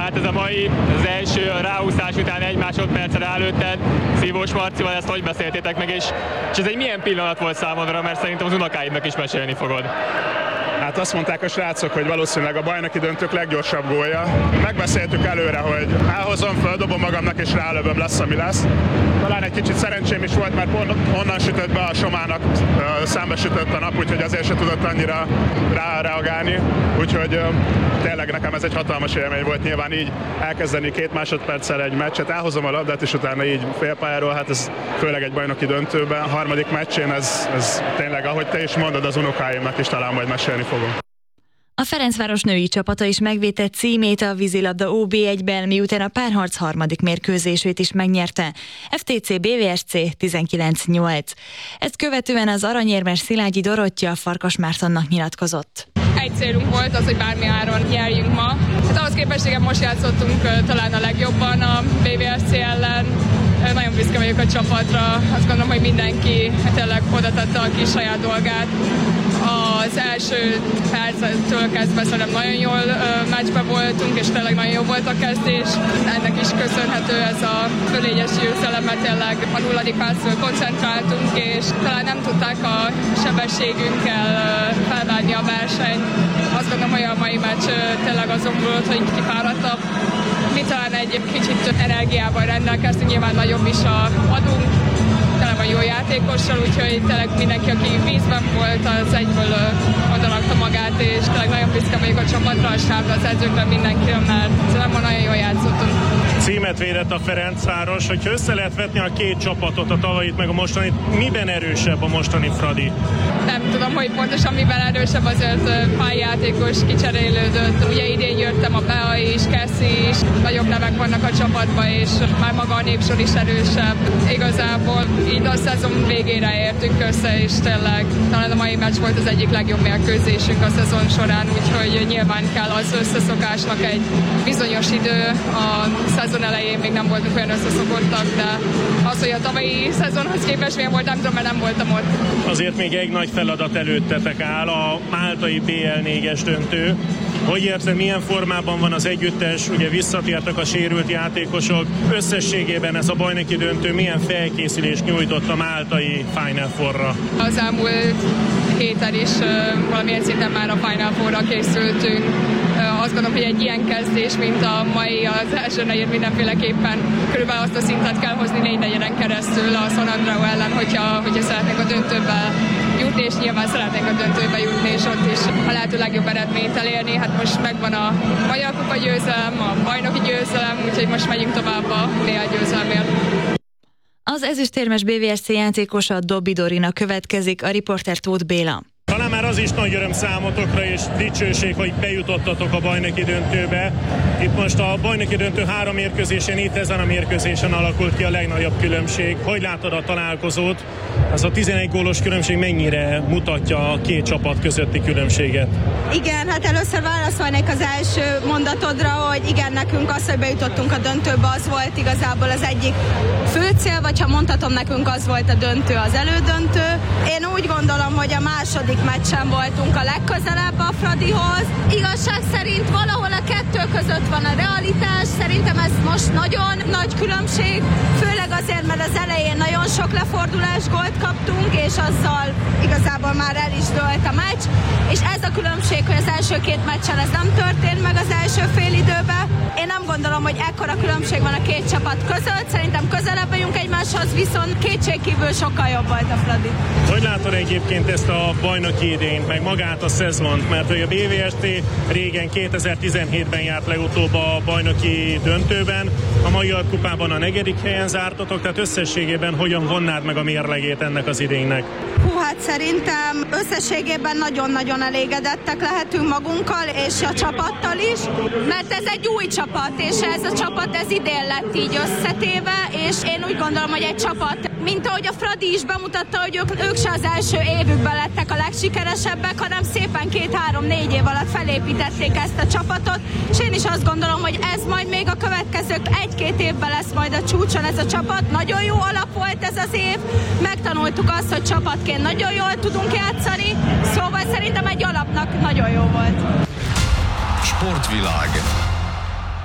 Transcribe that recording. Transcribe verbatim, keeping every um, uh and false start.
hát ez a mai, az első ráhúzás után egy másodpercre előtted, Szívós Marcival, ezt hogy beszéltétek meg, és, és ez egy milyen pillanat volt számodra, mert szerintem az unokáidnak is mesélni fogod. Hát azt mondták a srácok, hogy valószínűleg a bajnoki döntők leggyorsabb gólja. Megbeszéltük előre, hogy elhozom, földobom magamnak és rálövöm, lesz ami lesz. Talán egy kicsit szerencsém is volt, mert pont onnan sütött be a Somának, szembe sütött a nap, úgyhogy azért se tudott annyira ráreagálni. Úgyhogy tényleg nekem ez egy hatalmas élmény volt, nyilván így elkezdeni két másodperccel egy meccset, elhozom a labdát, és utána így félpályáról, hát ez főleg egy bajnoki döntőben, a harmadik meccsén ez, ez tényleg, ahogy te is mondod, az unokáimnak is talán majd mesélni fogom. A Ferencváros női csapata is megvédett címét a vízilabda ó bé egyben, miután a párharc harmadik mérkőzését is megnyerte. ef té cé bé vé es cé tizenkilenc nyolc. Ezt követően az aranyérmes Szilágyi Dorottya Farkas Mártonnak nyilatkozott. Egy célunk volt az, hogy bármi áron nyerjünk ma. Hát ahhoz képest igen, most játszottunk talán a legjobban a bé vé es cé ellen. Nagyon büszke vagyok a csapatra, azt gondolom, hogy mindenki tényleg oda tette a kis saját dolgát. Az első perctől kezdve szerintem nagyon jól meccsben voltunk, és tényleg nagyon jó volt a kezdés. Ennek is köszönhető ez a fölényes győzelem, mert tényleg a nulladik perctől koncentráltunk, és talán nem tudták a sebességünkkel felvárni a versenyt. Azt gondolom, hogy a mai meccs tényleg azon volt, hogy kifáradtabb. Mi talán egy kicsit energiával rendelkeztünk, nyilván nagyobb is a adunk, tele van jó játékossal, úgyhogy tényleg mindenki, aki vízben volt, az egyből odalakta magát, és tényleg nagyon büszke vagyok a csapatra, a stábra, az edzőkre, mindenkire, mert szerintem nagyon jól játszottunk. Címet védett a Ferencváros, hogyha össze lehet vetni a két csapatot, a tavalyit meg a mostanit, miben erősebb a mostani Fradi? Nem tudom, hogy pontosan miben erősebb, azért pályátékos kicserélődött. Ugye idén jöttem a Bea is, Kessi is, nagyobb nevek vannak a csapatban, és már maga a népsor is erősebb. Igazából így a szezon végére értünk össze, és tényleg talán a mai meccs volt az egyik legjobb mérkőzésünk a szezon során, úgyhogy nyilván kell az összeszokásnak egy bizonyos idő. A szezon elején még nem voltunk olyan összeszokottak, de az, hogy a tavalyi szezonhoz képest milyen volt, nem tudom, mert nem voltam ott. Azért még egy nagy feladat előttetek áll, a máltai bé el négyes döntő. Hogy érzed, milyen formában van az együttes, ugye visszatértek a sérült játékosok, összességében ez a bajnoki döntő milyen felkészülést nyújtott a máltai Final Four-ra? Az elmúlt héten is uh, valamilyen szinten már a Final Four-ra készültünk. Uh, azt gondolom, hogy egy ilyen kezdés, mint a mai, az első negyed mindenféleképpen körülbelül azt a szintet kell hozni négy negyeden keresztül a San Andreu ellen, hogyha, hogyha szeretnénk a döntőbe jutni, és nyilván szeretnénk a döntőbe jutni, és ott is a lehető legjobb eredményt elérni. Hát most megvan a Magyar Kupa győzelem, a bajnoki győzelem, úgyhogy most megyünk tovább a bé el győzelmért. Az ezüstérmes bé vé es cé játékosa Dobby Dorina következik, a riporter Tóth Béla. Talán már az is nagy öröm számotokra és dicsőség, hogy bejutottatok a bajnoki döntőbe. Itt most a bajnoki döntő három mérkőzésén, itt ezen a mérkőzésen alakult ki a legnagyobb különbség. Hogy látod a találkozót? Az a tizenegy gólos különbség mennyire mutatja a két csapat közötti különbséget? Igen, hát először válaszolnék az első mondatodra, hogy igen, nekünk az, hogy bejutottunk a döntőbe, az volt igazából az egyik fő cél, vagy ha mondhatom, nekünk az volt a döntő, az elődöntő. Én úgy gondolom, hogy a második meccsen voltunk a legközelebb a Fradihoz. Igazság szerint valahol a kettő között van a realitás, szerintem ez most nagyon nagy különbség, főleg azért, mert az elején nagyon sok lefordulás gólt kaptunk, és azzal igazából már el is dőlt a meccs, és ez a különbség, hogy az első két meccsen ez nem történt meg az első fél időben. Én nem gondolom, hogy ekkora különbség van a két csapat között, szerintem közelebb vagyunk egymáshoz, viszont kétségkívül sokkal jobb volt a Fradi. Hogy látod egyébként ezt a bajnoki idényt, meg magát a szezont, mert hogy a bé vé es cé régen kétezer-tizenhétben járt legutóbb a bajnoki döntőben, a Magyar Kupában a negyedik helyen zártatok, tehát összességében hogyan vonnád meg a mérlegét ennek az idénynek? Hú, hát szerintem összességében nagyon-nagyon elégedettek lehetünk magunkkal, és a csapattal is, mert ez egy új csapat, és ez a csapat ez idén lett így összetéve, és én úgy gondolom, hogy egy csapat, mint ahogy a Fradi is bemutatta, hogy ők, ők se az első évükben lettek a legsikeresebbek, hanem szépen két-három-négy év alatt felépítették ezt a csapatot, és én is azt gondolom, hogy ez majd még a következő egy-két évben lesz majd a csúcson ez a csapat. Nagyon jó alap volt ez az év, megtanultuk azt, hogy csapatként nagyon jól tudunk játszani, szóval szerintem egy alapnak nagyon jó volt. Sportvilág.